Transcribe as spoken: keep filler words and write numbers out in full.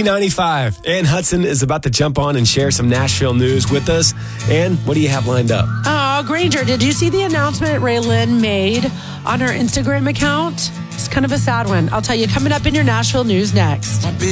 B ninety-five. Ann Hudson is about to jump on and share some Nashville news with us. Ann, what do you have lined up? Oh, Granger, did you see the announcement Raylan made on her Instagram account? It's kind of a sad one. I'll tell you coming up in your Nashville news next.